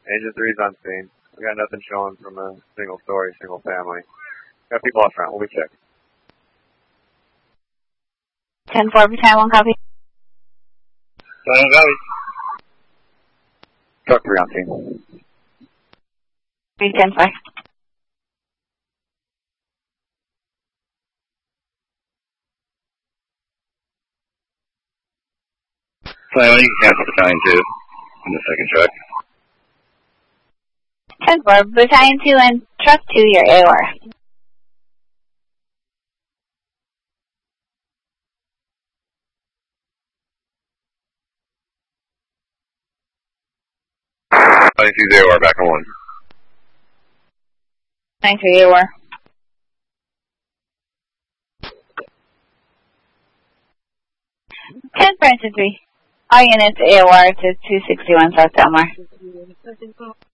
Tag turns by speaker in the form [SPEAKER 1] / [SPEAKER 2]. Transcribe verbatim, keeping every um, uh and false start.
[SPEAKER 1] Agent three's on scene. We got nothing showing from a single story, single family. Got people out front. We'll be checked.
[SPEAKER 2] ten four, battalion one copy.
[SPEAKER 1] Battalion copy. Truck three on scene.
[SPEAKER 2] three ten four.
[SPEAKER 1] Battalion, you can cancel Battalion two in the second truck.
[SPEAKER 2] ten four, Battalion two and Truck two, your A O R.
[SPEAKER 1] Battalion two, A O R, back on one.
[SPEAKER 2] nine three A O R. ten four, three. All units A O R to two sixty-one South Delmar.